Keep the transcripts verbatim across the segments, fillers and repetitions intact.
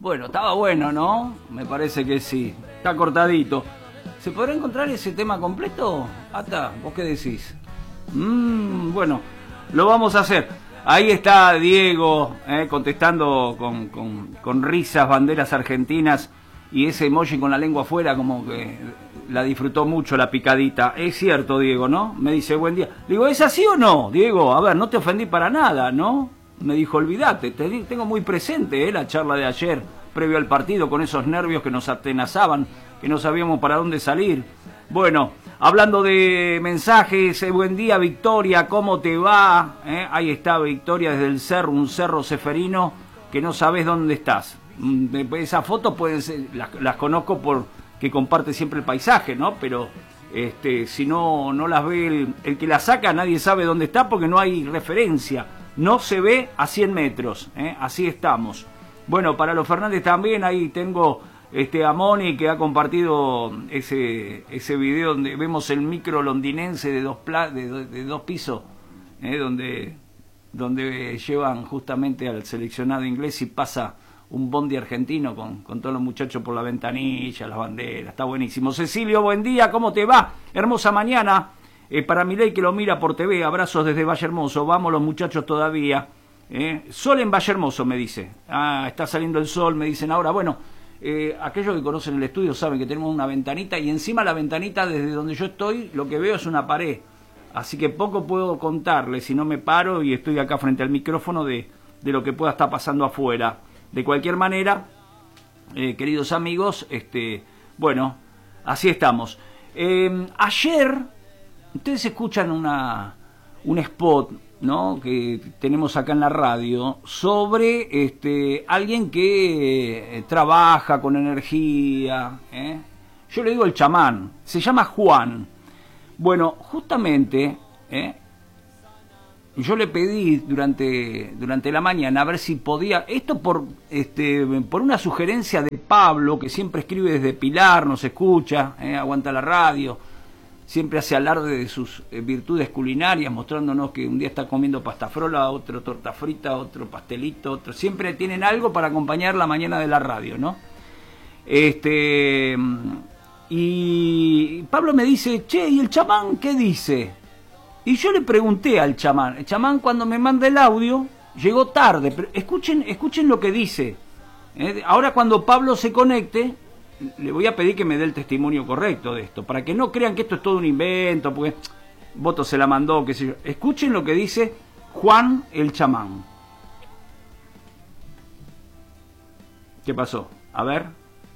Bueno, estaba bueno, ¿no? Me parece que sí. Está cortadito. ¿Se podrá encontrar ese tema completo? Ata, ¿vos qué decís? Mm, bueno, lo vamos a hacer. Ahí está Diego, eh, contestando con, con, con risas, banderas argentinas y ese emoji con la lengua afuera, como que la disfrutó mucho la picadita. Es cierto, Diego, ¿no? Me dice, buen día. Digo, ¿es así o no? Diego, a ver, no te ofendí para nada, ¿no? Me dijo, olvídate, te tengo muy presente eh, la charla de ayer, previo al partido, con esos nervios que nos atenazaban, que no sabíamos para dónde salir. Bueno, hablando de mensajes, eh, buen día Victoria, ¿cómo te va? Eh, ahí está Victoria desde el cerro, un cerro ceferino que no sabes dónde estás. Esas fotos pueden ser, las, las conozco porque comparte siempre el paisaje, ¿no? Pero este, si no, no las ve el, el que las saca, nadie sabe dónde está porque no hay referencia. No se ve a cien metros, ¿eh? Así estamos. Bueno, para los Fernández también, ahí tengo este, a Moni que ha compartido ese, ese video donde vemos el micro londinense de dos, pla de, de dos pisos, ¿eh? donde, donde llevan justamente al seleccionado inglés y pasa un bondi argentino con, con todos los muchachos por la ventanilla, las banderas. Está buenísimo. Cecilio, buen día, ¿cómo te va? Hermosa mañana. Eh, para Milei que lo mira por T V, abrazos desde Valle Hermoso, vamos los muchachos todavía. Eh, sol en Valle Hermoso, me dice. Ah, está saliendo el sol, me dicen ahora. Bueno, eh, aquellos que conocen el estudio saben que tenemos una ventanita y encima la ventanita desde donde yo estoy, lo que veo es una pared. Así que poco puedo contarles si no me paro y estoy acá frente al micrófono de, de lo que pueda estar pasando afuera. De cualquier manera, eh, queridos amigos, este, bueno, así estamos. Eh, ayer... Ustedes escuchan una, un spot, ¿no?, que tenemos acá en la radio sobre este, alguien que eh, trabaja con energía, ¿eh? Yo le digo el chamán, se llama Juan. Bueno, justamente, ¿eh? yo le pedí durante, durante la mañana a ver si podía, esto por, este, por una sugerencia de Pablo, que siempre escribe desde Pilar, nos escucha, ¿eh? Aguanta la radio. Siempre hace alarde de sus eh, virtudes culinarias, mostrándonos que un día está comiendo pasta frola, otro torta frita, otro pastelito, otro. Siempre tienen algo para acompañar la mañana de la radio, ¿no? Este y Pablo me dice, che, ¿y el chamán qué dice? Y yo le pregunté al chamán. El chamán, cuando me manda el audio, llegó tarde, pero escuchen, escuchen lo que dice. ¿Eh? Ahora cuando Pablo se conecte, le voy a pedir que me dé el testimonio correcto de esto, para que no crean que esto es todo un invento, porque Voto se la mandó, qué sé yo. Escuchen lo que dice Juan el chamán. ¿Qué pasó? A ver.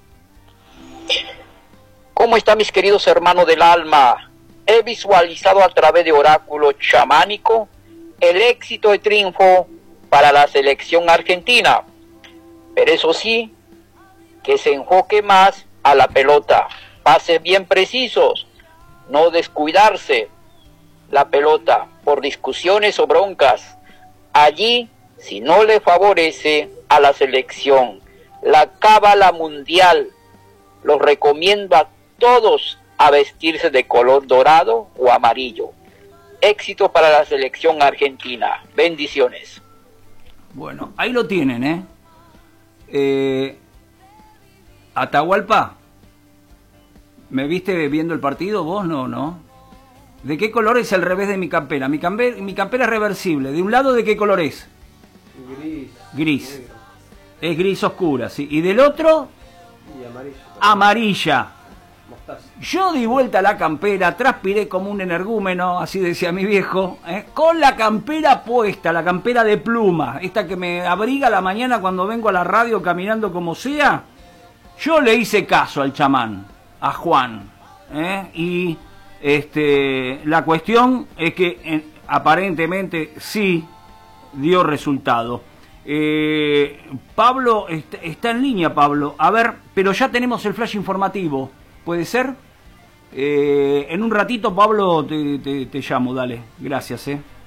¿Cómo están mis queridos hermanos del alma? He visualizado a través de oráculo chamánico el éxito y triunfo para la selección argentina, pero eso sí, que se enfoque más a la pelota, pases bien precisos, no descuidarse la pelota por discusiones o broncas. Allí, si no le favorece a la selección, la cábala mundial los recomiendo a todos a vestirse de color dorado o amarillo. Éxito para la selección argentina. Bendiciones. Bueno, ahí lo tienen, ¿eh? eh Atahualpa, ¿me viste viendo el partido? ¿Vos no, no? ¿De qué color es el revés de mi campera? Mi campera, mi campera es reversible. ¿De un lado de qué color es? Gris. Gris. Negro. Es gris oscura, ¿sí? ¿Y del otro? Y amarillo. Amarilla. Mostaza. Yo di vuelta a la campera, transpiré como un energúmeno, así decía mi viejo, ¿eh? Con la campera puesta, la campera de pluma, esta que me abriga la mañana cuando vengo a la radio caminando como sea. Yo le hice caso al chamán, a Juan, ¿eh? y este, la cuestión es que eh, aparentemente sí dio resultado. Eh, Pablo, está, está en línea Pablo, a ver, pero ya tenemos el flash informativo, ¿puede ser? Eh, en un ratito Pablo te, te, te llamo, dale, gracias. Eh.